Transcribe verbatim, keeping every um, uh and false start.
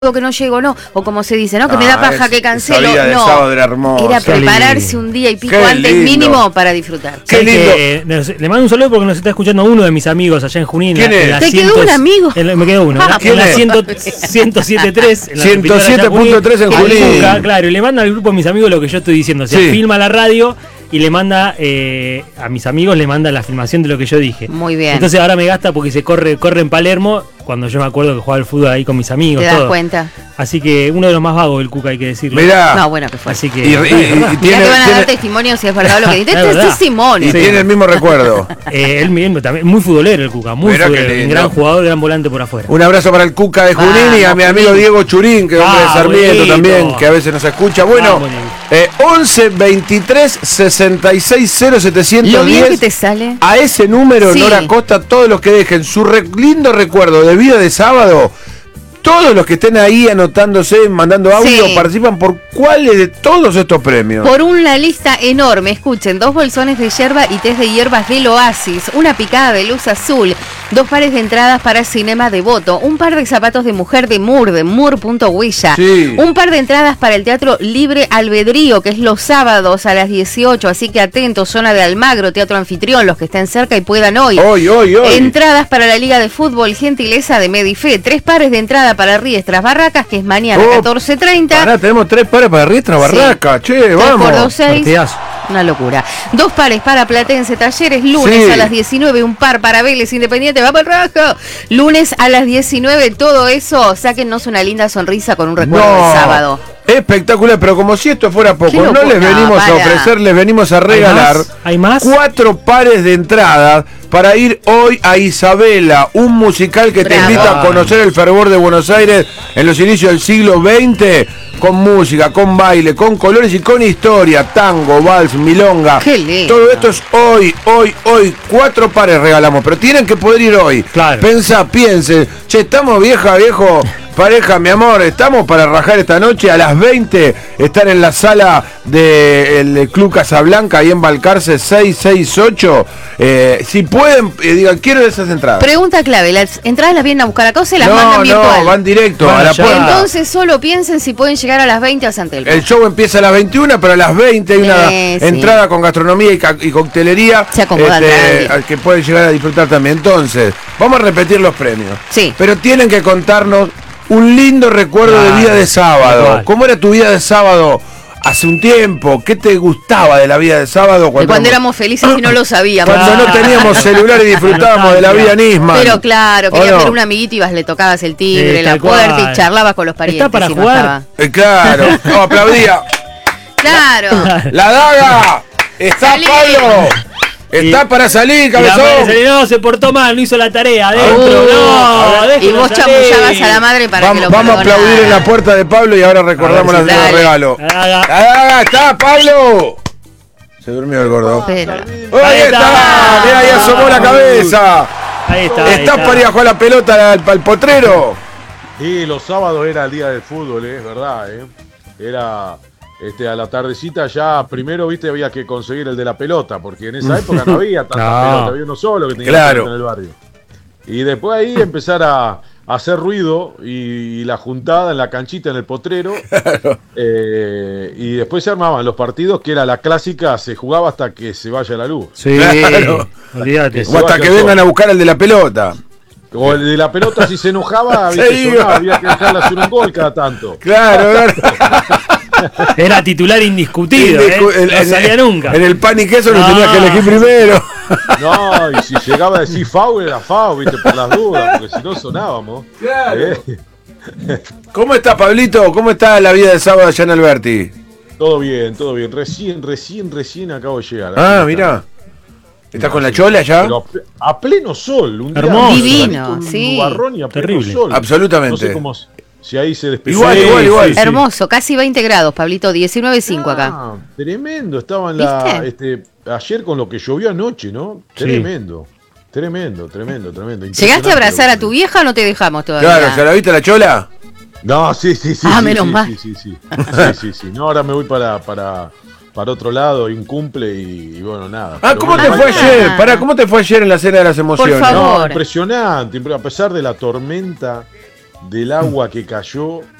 que no llego, no, o como se dice, ¿no? Que ah, me da paja, es, que cancelo. Esa vida de no, sábado era hermosa. Era prepararse un día y pico Qué antes lindo. mínimo para disfrutar. Qué lindo. Que, le mando un saludo porque nos está escuchando uno de mis amigos allá en Junín. ¿Quién es? ¿Te quedó un amigo? En, me quedó uno. Ah, en la ciento siete punto tres. ciento siete punto tres en Junín. Claro, y le mando al grupo de mis amigos lo que yo estoy diciendo. O sea, sí. filma la radio y le manda eh, a mis amigos, le manda la filmación de lo que yo dije. Muy bien. Entonces ahora me gasta porque se corre corre en Palermo, cuando yo me acuerdo que jugaba al fútbol ahí con mis amigos. ¿Te das todo. cuenta? Así que uno de los más vagos del Cuca, hay que decirlo. Mirá. No, bueno, que fue. Así que. Y, y, y, y tiene, tiene, que van a tiene, dar testimonio si es verdad lo que dices. Este es testimonio. Y sí. tiene el mismo recuerdo. eh, él mismo también, muy futbolero el Cuca, muy Mirá futbolero. Un gran jugador, gran volante por afuera. Un abrazo para el Cuca de Junín ah, y a mi amigo Junín. Diego Churín, que es hombre ah, de Sarmiento bonito. también, que a veces nos escucha. Bueno, ah, eh, once veintitrés sesenta y seis cero setecientos diez. Lo bien que te sale. A ese número, sí. Nora Costa, todos los que dejen su re lindo recuerdo de vida de sábado. Todos los que estén ahí anotándose, mandando audio, sí. participan por cuáles de todos estos premios. Por una lista enorme, escuchen, dos bolsones de yerba y test de hierbas del Oasis, una picada de luz azul, dos pares de entradas para Cinema Devoto, un par de zapatos de mujer de Moore, de Moore punto Huella, sí. un par de entradas para el Teatro Libre Albedrío, que es los sábados a las dieciocho, así que atentos, zona de Almagro, Teatro Anfitrión, los que estén cerca y puedan hoy. Hoy, hoy, hoy. Entradas para la Liga de Fútbol, gentileza de Medife, tres pares de entradas para Riestras Barracas, que es mañana oh, catorce treinta. Ahora tenemos tres pares para Riestras Barracas, sí. che, vamos. Por dos, seis, una locura. Dos pares para Platense Talleres, lunes sí. a las diecinueve, un par para Vélez Independiente, vamos Raja. Lunes a las diecinueve, todo eso, sáquennos una linda sonrisa con un recuerdo no. de sábado. Espectacular, pero como si esto fuera poco, no les venimos no, a ofrecer, les venimos a regalar ¿Hay más? ¿Hay más? cuatro pares de entradas para ir hoy a Isabela, un musical que Bravo. te invita a conocer el fervor de Buenos Aires en los inicios del siglo veinte, con música, con baile, con colores y con historia, tango, vals, milonga. Qué lindo. Todo esto es hoy, hoy, hoy, cuatro pares regalamos, pero tienen que poder ir hoy. Claro. Pensá, piensen, che, estamos vieja, viejo. Pareja, mi amor, estamos para rajar esta noche a las veinte, estar en la sala del de Club Casablanca, ahí en Balcarce seiscientos sesenta y ocho. Eh, si pueden, eh, digan, quiero esas entradas. Pregunta clave, ¿las entradas las vienen a buscar acá o se las no, mandan virtual? No, van directo bueno, a la puerta. Entonces solo piensen si pueden llegar a las veinte a San Telmo. El show empieza a las veintiuna, pero a las veinte hay una eh, entrada sí. con gastronomía y, y coctelería se acomoda este, que pueden llegar a disfrutar también. Entonces, vamos a repetir los premios. Sí. Pero tienen que contarnos un lindo recuerdo ah, de vida de sábado. Igual. ¿Cómo era tu vida de sábado hace un tiempo? ¿Qué te gustaba de la vida de sábado? Cuando, cuando éramos felices y no lo sabíamos. Cuando no teníamos celular y disfrutábamos de la vida Nisman. Pero claro, querías no? ver un amiguito, ibas, le tocabas el tigre, sí, la puerta cual. y charlabas con los parientes. ¿Está para jugar? Eh, claro, no, aplaudía. Claro. ¡La daga! ¡Está Salí. Pablo! Está y, para salir, cabezón. Y no, se portó mal, no hizo la tarea adentro. Uh, no, y vos chamullabas a la madre para vamos, que lo Vamos a aplaudir en la puerta de Pablo y ahora recordamos las de regalo. La daga. La daga, está, Pablo. Se durmió el gordo. Pero. Oh, ahí está, está. Mira, ahí asomó la cabeza. Ahí está. Ahí Estás está. para ir a jugar la pelota al, al potrero. Y los sábados era el día del fútbol, es verdad, eh. Era. Este, a la tardecita ya, primero, viste, había que conseguir el de la pelota, porque en esa época no había tanta no. pelota, había uno solo que tenía claro. en el barrio. Y después ahí empezar a, a hacer ruido y, y la juntada en la canchita, en el potrero. Claro. Eh, y después se armaban los partidos, que era la clásica, se jugaba hasta que se vaya la luz. Sí, claro. Olvídate. O hasta que vengan a buscar el de la pelota. O el de la pelota, si se enojaba, ¿viste? Sonaba, había que dejarle hacer un gol cada tanto. Claro, claro. Era titular indiscutido, Indiscu ¿eh? No en, salía nunca. En el pan y queso no. lo tenías que elegir primero. No, y si llegaba a decir foul, era foul, viste, por las dudas, porque si no sonábamos. Claro. ¿Eh? ¿Cómo está, Pablito? ¿Cómo está la vida de sábado allá en Alberti? Todo bien, todo bien. Recién, recién, recién acabo de llegar. Ah, mira. ¿Estás con la chola ya? Pero a pleno sol. Un hermoso. Divino, un sí. Nubarrón y a pleno terrible. Sol. Absolutamente. No sé cómo... Si ahí se despejó. Igual, sí, igual, igual. Sí, hermoso, casi veinte grados, Pablito, diecinueve punto cinco acá. Ah, tremendo, estaba en la. Este, ayer con lo que llovió anoche, ¿no? Sí. Tremendo. Tremendo, tremendo, tremendo. ¿Llegaste a abrazar a tu vieja o no te dejamos todavía? Claro, ¿se la viste la chola? No, sí, sí, sí. Ah, sí, menos sí, mal. Sí, sí, sí. sí, sí, sí. No, ahora me voy para, para, para otro lado, y un cumple y, y bueno, nada. Ah, ¿cómo bueno, te fue ah. ayer? Pará, ¿cómo te fue ayer en la cena de las emociones? Por favor. No, impresionante, a pesar de la tormenta. del agua que cayó